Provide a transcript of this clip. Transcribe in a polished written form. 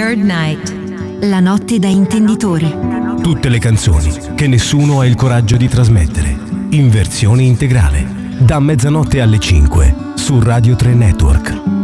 Nerd Night. La notte da intenditori. Tutte le canzoni che nessuno ha il coraggio di trasmettere, in versione integrale, da mezzanotte alle 5 su Radio 3 Network.